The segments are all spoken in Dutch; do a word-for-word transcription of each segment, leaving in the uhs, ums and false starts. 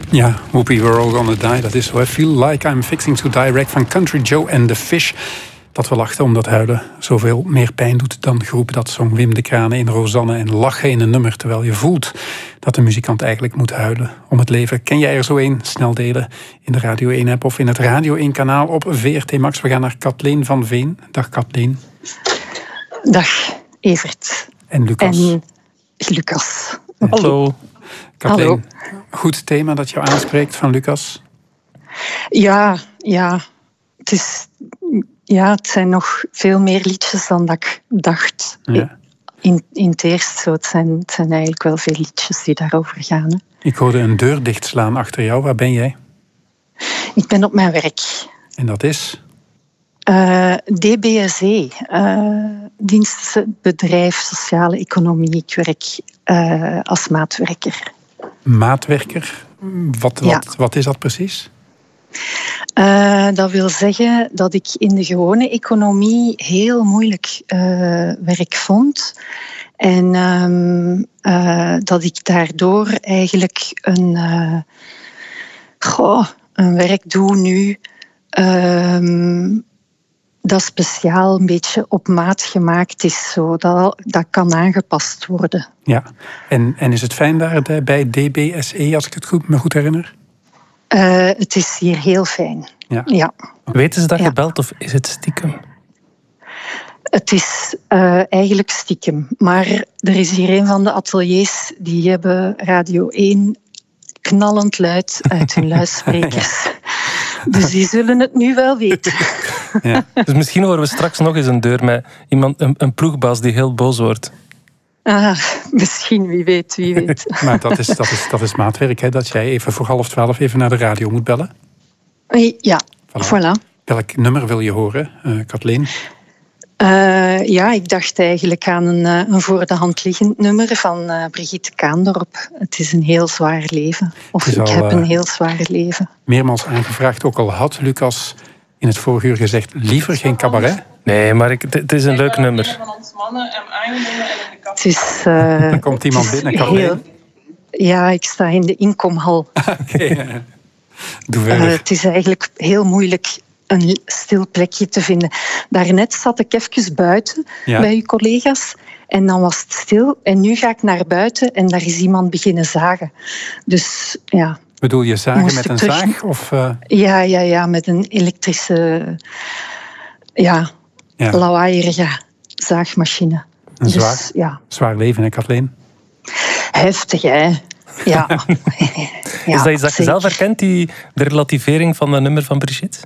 Ja, Whoopi, we're all gonna die. Dat is zo. I feel like I'm fixing to die Wreck van Country Joe and the Fish. Dat we lachten omdat huilen zoveel meer pijn doet dan groepen. Dat zong Wim de Kranen in Rosanne. En lachen in een nummer terwijl je voelt dat de muzikant eigenlijk moet huilen om het leven. Ken jij er zo een? Snel delen in de Radio één app of in het Radio één kanaal op V R T Max. We gaan naar Kathleen van Veen. Dag Kathleen. Dag Evert. En Lucas. En Lucas. Hallo. Kathleen, Hallo. Goed thema dat jou aanspreekt van Lucas. Ja, ja. Het is... Ja, het zijn nog veel meer liedjes dan dat ik dacht. Ja. In, in het eerst zo. Het zijn, het zijn eigenlijk wel veel liedjes die daarover gaan. Hè. Ik hoorde een deur dichtslaan achter jou. Waar ben jij? Ik ben op mijn werk. En dat is? Uh, D B S E, uh, dienstenbedrijf sociale economie. Ik werk uh, als maatwerker. Maatwerker? Wat, wat, Ja. wat is dat precies? Uh, dat wil zeggen dat ik in de gewone economie heel moeilijk uh, werk vond. En um, uh, dat ik daardoor eigenlijk een, uh, goh, een werk doe nu um, dat speciaal een beetje op maat gemaakt is. Zo, dat, dat kan aangepast worden. Ja, en, en is het fijn daar bij D B S E, als ik het goed, me goed herinner? Uh, het is hier heel fijn. Ja. Ja. Weten ze dat Ja. je belt of is het stiekem? Het is uh, eigenlijk stiekem. Maar er is hier een van de ateliers die hebben Radio één knallend luid uit hun luidsprekers. Ja. Dus die zullen het nu wel weten. Ja. Dus misschien horen we straks nog eens een deur met iemand, een, een ploegbaas die heel boos wordt. Ah, misschien, wie weet, wie weet. Maar dat is, dat is, dat is maatwerk, hè? Dat jij even voor half twaalf even naar de radio moet bellen. Ja, voilà. voilà. Welk nummer wil je horen, uh, Kathleen? Uh, ja, ik dacht eigenlijk aan een, uh, een voor de hand liggend nummer van uh, Brigitte Kaandorp. Het is een heel zwaar leven. Of ik al, heb een uh, heel zwaar leven. Meermaals aangevraagd, ook al had Lucas in het vorige uur gezegd, liever geen cabaret. Nee, maar ik, het is een leuk nummer. Het is... Uh, er komt iemand binnen, Kathleen. Heel, ja, ik sta in de inkomhal. Oké, okay. Doe verder. Uh, het is eigenlijk heel moeilijk een stil plekje te vinden. Daarnet zat ik even buiten ja. bij uw collega's en dan was het stil. En nu ga ik naar buiten en daar is iemand beginnen zagen. Dus ja... Bedoel je zagen met een terug... zaag? Of, uh... Ja, ja, ja, met een elektrische... Ja, ja. lawaaierige zaagmachine. Een zwaar, dus, ja. zwaar leven, hè, Kathleen? Heftig, hè? Ja. ja. Is dat iets dat je zelf herkent, die, de relativering van het nummer van Brigitte?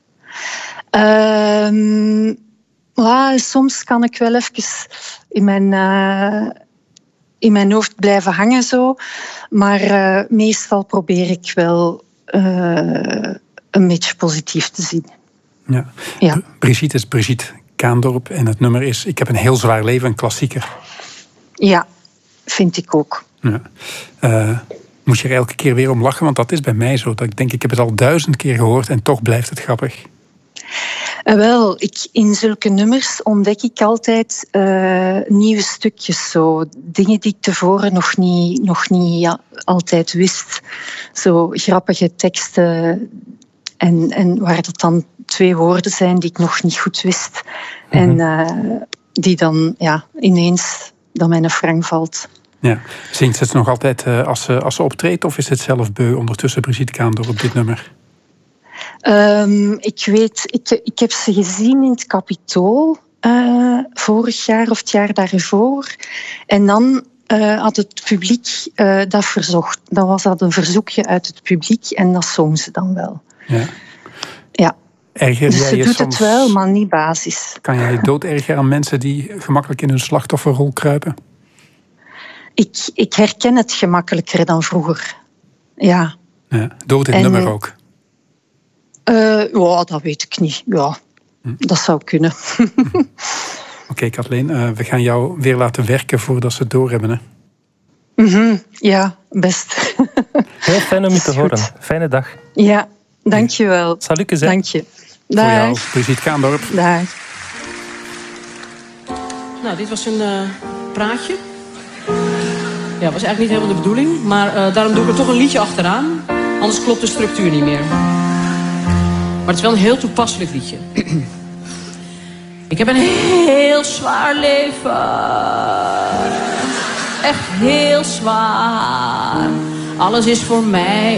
Um, ja, soms kan ik wel even in mijn, uh, in mijn hoofd blijven hangen zo. Maar uh, meestal probeer ik wel uh, een beetje positief te zien. Ja. Ja. Brigitte is Brigitte Kaandorp en het nummer is Ik heb een heel zwaar leven, een klassieker. Ja, vind ik ook. Ja. Uh, moet je er elke keer weer om lachen? Want dat is bij mij zo. Dat ik denk, ik heb het al duizend keer gehoord en toch blijft het grappig. Uh, wel, ik, in zulke nummers ontdek ik altijd uh, nieuwe stukjes. Zo. Dingen die ik tevoren nog niet, nog niet ja, altijd wist. Zo grappige teksten en, en waar dat dan twee woorden zijn die ik nog niet goed wist. Mm-hmm. En uh, die dan ja, ineens dan mijn frang valt. Ja. Zingt ze het nog altijd uh, als, ze, als ze optreedt of is het zelf beu ondertussen Brigitte Kaandorp op dit nummer? Um, ik weet, ik, ik heb ze gezien in het Capitool uh, vorig jaar of het jaar daarvoor. En dan uh, had het publiek uh, dat verzocht. Dan was dat een verzoekje uit het publiek en dat zong ze dan wel. Ja. Ja. Erger dus jij ze je doet soms... het wel, maar niet basis. Kan jij je dood ergeren aan mensen die gemakkelijk in hun slachtofferrol kruipen? Ik, ik herken het gemakkelijker dan vroeger. Ja. Ja. Dood in het en, nummer ook? Uh, ja, dat weet ik niet. Ja, hm. Dat zou kunnen. Oké, okay, Kathleen, uh, we gaan jou weer laten werken voordat ze het doorhebben, hè? Mm-hmm, ja, best. Heel fijn om je te horen. Fijne dag. Ja, dankjewel. Salut, hè. Dank je. Dag. Voor jou, Brigitte Kaandorp. Dag. Nou, dit was een uh, praatje. Ja, was eigenlijk niet helemaal de bedoeling. Maar uh, daarom doe ik er toch een liedje achteraan. Anders klopt de structuur niet meer. Maar het is wel een heel toepasselijk liedje. Ik heb een heel zwaar leven. Echt heel zwaar. Alles is voor mij